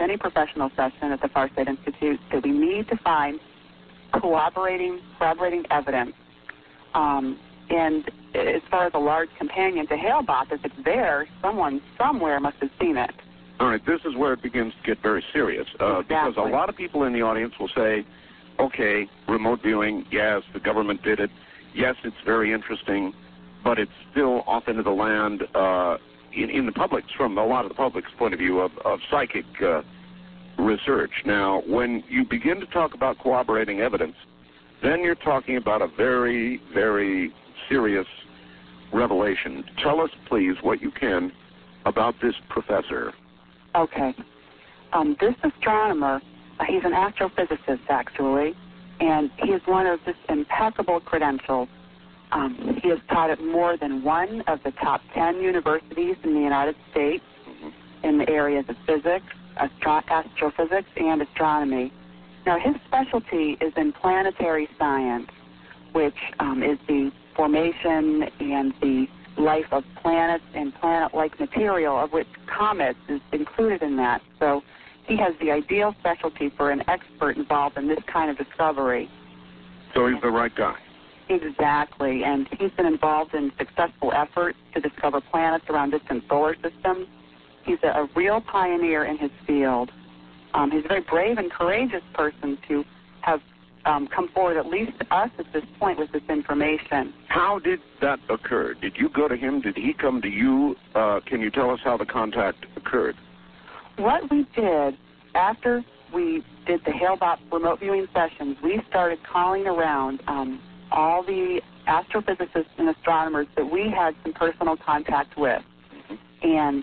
any professional session at the Farsight Institute, that we need to find corroborating evidence. And as far as a large companion to Hale-Bopp, if it's there, someone somewhere must have seen it. All right, this is where it begins to get very serious, because a lot of people in the audience will say, okay, remote viewing, yes, the government did it, yes, it's very interesting, but it's still off into the land in the public's, from a lot of the public's point of view, of psychic research. Now, when you begin to talk about corroborating evidence, then you're talking about a very, very serious revelation. Tell us, please, what you can about this professor. Okay. This astronomer, he's an astrophysicist, actually, and he is one of just impeccable credentials. He has taught at more than one of the top 10 universities in the United States in the areas of physics, astrophysics, and astronomy. Now, his specialty is in planetary science, which is the formation and the life of planets and planet-like material, of which comets is included in that. So he has the ideal specialty for an expert involved in this kind of discovery. So he's the right guy. Exactly, and he's been involved in successful efforts to discover planets around distant solar systems. He's a real pioneer in his field. He's a very brave and courageous person to have come forward, at least to us at this point, with this information. How did that occur? Did you go to him? Did he come to you? Can you tell us how the contact occurred? What we did after we did the Hale-Bopp remote viewing sessions, we started calling around all the astrophysicists and astronomers that we had some personal contact with. And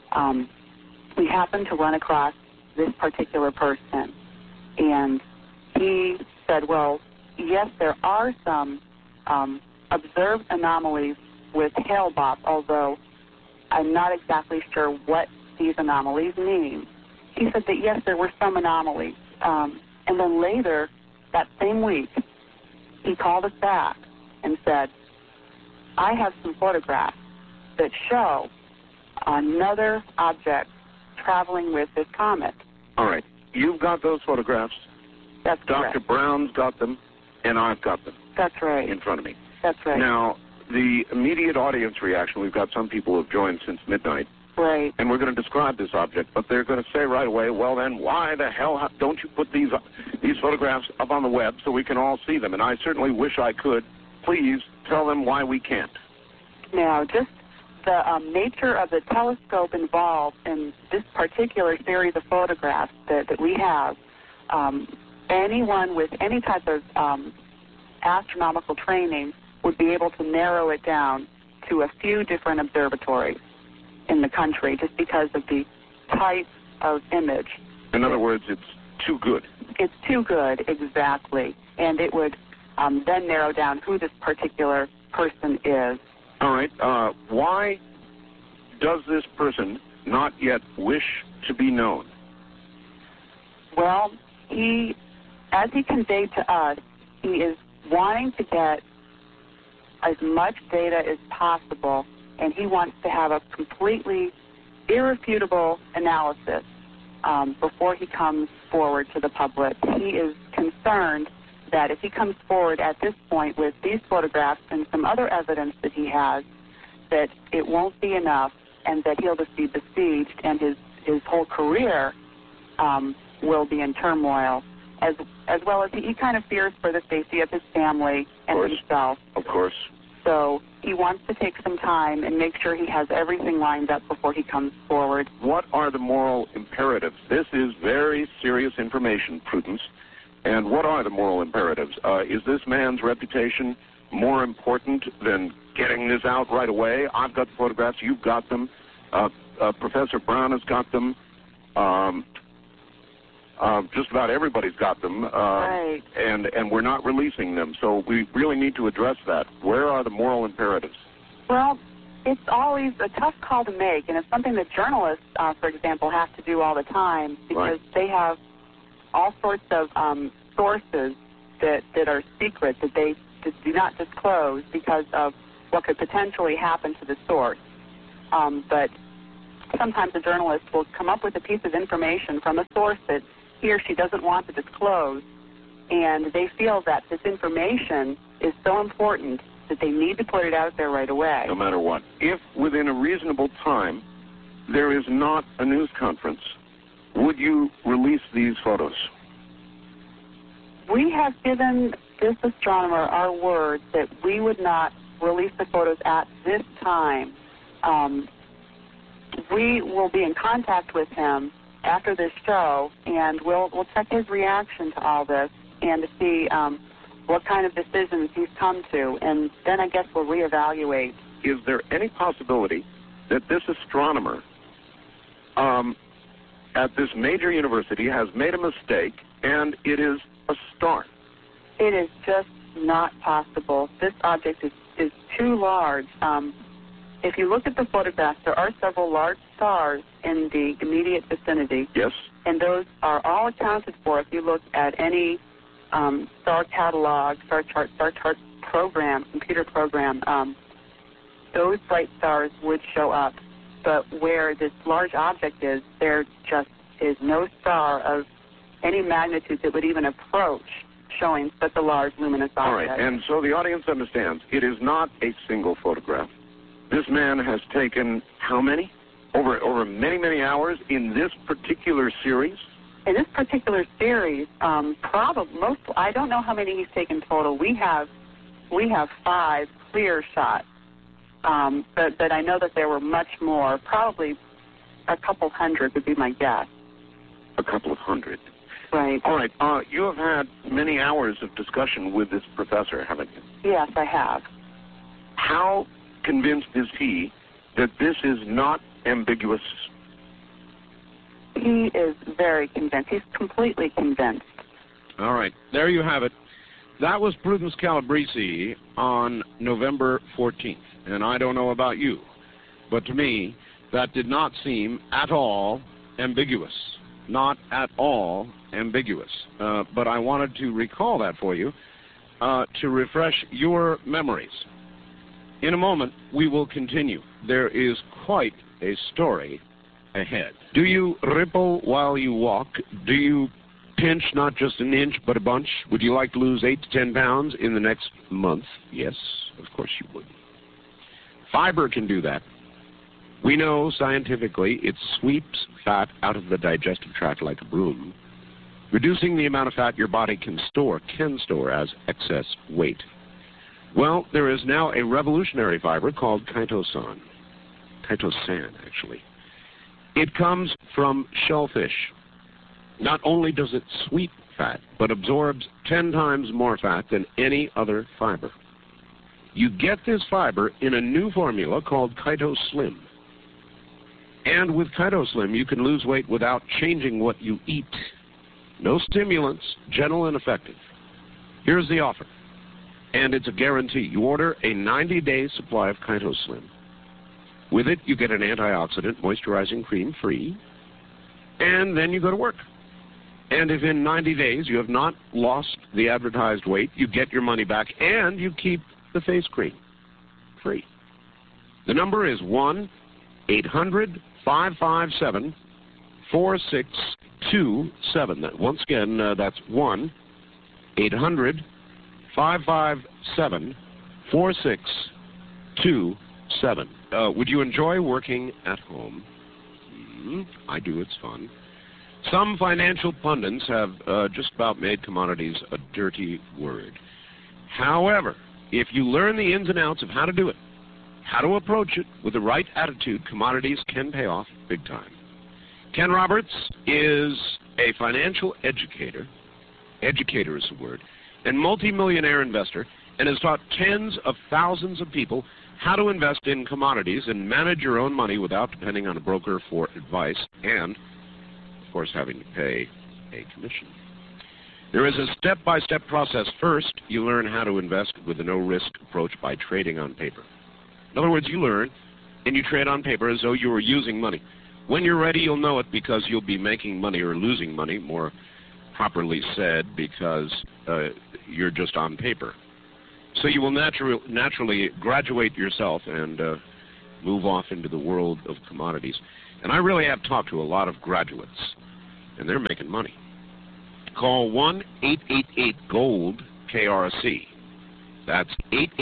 we happened to run across this particular person. And he said, well, yes, there are some observed anomalies with Hale-Bopp, although I'm not exactly sure what these anomalies mean. He said that, yes, there were some anomalies. And then later, that same week, he called us back and said, I have some photographs that show another object traveling with this comet. All right. You've got those photographs. That's correct. Dr. Brown's got them, and I've got them. That's right. In front of me. That's right. Now, the immediate audience reaction, we've got some people who have joined since midnight. Right. And we're going to describe this object, but they're going to say right away, well, then why the hell don't you put these photographs up on the web so we can all see them? And I certainly wish I could. Please tell them why we can't. Now, just the nature of the telescope involved in this particular series of photographs that we have, anyone with any type of astronomical training would be able to narrow it down to a few different observatories in the country, just because of the type of image. In other words, it's too good. It's too good, exactly. And it would then narrow down who this particular person is. All right. Why does this person not yet wish to be known? Well, as he conveyed to us, he is wanting to get as much data as possible, and he wants to have a completely irrefutable analysis before he comes forward to the public. He is concerned that if he comes forward at this point with these photographs and some other evidence that he has, that it won't be enough and that he'll just be besieged and his whole career will be in turmoil, as well as he kind of fears for the safety of his family and himself. Of course. So he wants to take some time and make sure he has everything lined up before he comes forward. What are the moral imperatives? This is very serious information, Prudence. And what are the moral imperatives? Is this man's reputation more important than getting this out right away? I've got the photographs. You've got them. Professor Brown has got them. Just about everybody's got them. Right. And we're not releasing them. So we really need to address that. Where are the moral imperatives? Well, it's always a tough call to make, and it's something that journalists, for example, have to do all the time, because they have all sorts of sources that are secret, that they do not disclose because of what could potentially happen to the source. But sometimes a journalist will come up with a piece of information from a source that he or she doesn't want to disclose, and they feel that this information is so important that they need to put it out there right away. No matter what. If within a reasonable time there is not a news conference, would you release these photos? We have given this astronomer our word that we would not release the photos at this time. We will be in contact with him after this show, and we'll check his reaction to all this and to see what kind of decisions he's come to, and then I guess we'll reevaluate. Is there any possibility that this astronomer at this major university has made a mistake and it is a star? It is just not possible. This object is too large. If you look at the photographs, there are several large stars in the immediate vicinity. Yes. And those are all accounted for if you look at any star catalog, star chart program, computer program. Those bright stars would show up. But where this large object is, there just is no star of any magnitude that would even approach showing such a large luminous object. All right, and so the audience understands it is not a single photograph. This man has taken how many? Over many, many hours in this particular series? In this particular series, I don't know how many he's taken total. We have 5 clear shots, but I know that there were much more. Probably a couple hundred would be my guess. A couple of hundred. Right. All right. You have had many hours of discussion with this professor, haven't you? Yes, I have. How convinced is he that this is not ambiguous? He is very convinced. He's completely convinced. All right. There you have it. That was Prudence Calabrese on November 14th. And I don't know about you, but to me, that did not seem at all ambiguous. Not at all ambiguous. But I wanted to recall that for you to refresh your memories. In a moment, we will continue. There is quite a story ahead. Do you ripple while you walk? Do you pinch not just an inch, but a bunch? Would you like to lose 8 to 10 pounds in the next month? Yes, of course you would. Fiber can do that. We know scientifically it sweeps fat out of the digestive tract like a broom, reducing the amount of fat your body can store as excess weight. Well, there is now a revolutionary fiber called chitosan. Chitosan, actually. It comes from shellfish. Not only does it sweep fat, but absorbs 10 times more fat than any other fiber. You get this fiber in a new formula called ChitoSlim. And with ChitoSlim, you can lose weight without changing what you eat. No stimulants, gentle and effective. Here's the offer. And it's a guarantee. You order a 90-day supply of ChitoSlim. With it, you get an antioxidant moisturizing cream free, and then you go to work. And if in 90 days you have not lost the advertised weight, you get your money back, and you keep the face cream free. The number is 1-800-557-4627. Once again, that's 1-800-557-4627. Would you enjoy working at home? I do. It's fun. Some financial pundits have just about made commodities a dirty word. However, if you learn the ins and outs of how to do it, how to approach it with the right attitude, commodities can pay off big time. Ken Roberts is a financial educator is the word, and multimillionaire investor, and has taught tens of thousands of people how to invest in commodities and manage your own money without depending on a broker for advice and, of course, having to pay a commission. There is a step-by-step process. First, you learn how to invest with a no-risk approach by trading on paper. In other words, you learn and you trade on paper as though you were using money. When you're ready, you'll know it because you'll be making money or losing money, more properly said, because you're just on paper. So you will naturally graduate yourself and move off into the world of commodities. And I really have talked to a lot of graduates, and they're making money. Call 1-888-GOLD-KRC. That's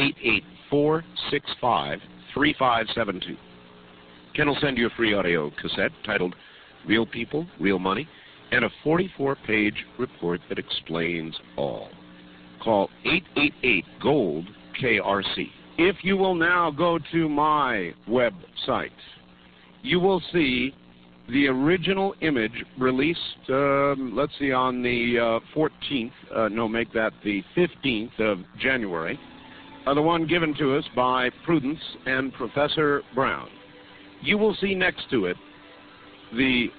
888-465-3572. Ken will send you a free audio cassette titled Real People, Real Money, and a 44-page report that explains all. Call 888-GOLD-KRC. If you will now go to my website, you will see the original image released, let's see, on the 14th, make that the 15th of January, the one given to us by Prudence and Professor Brown. You will see next to it the,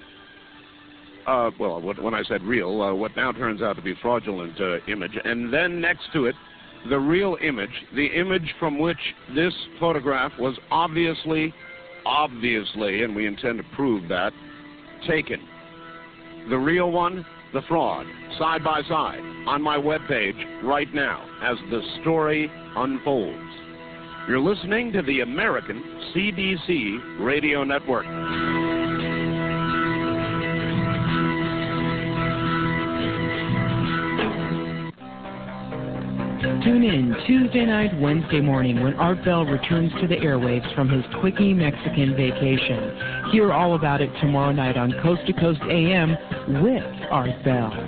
when I said real, what now turns out to be fraudulent image, and then next to it, the real image, the image from which this photograph was obviously, and we intend to prove that, taken. The real one, the fraud, side by side, on my webpage right now as the story unfolds. You're listening to the American CBC Radio Network. Tune in Tuesday night, Wednesday morning when Art Bell returns to the airwaves from his quickie Mexican vacation. Hear all about it tomorrow night on Coast to Coast AM with Art Bell.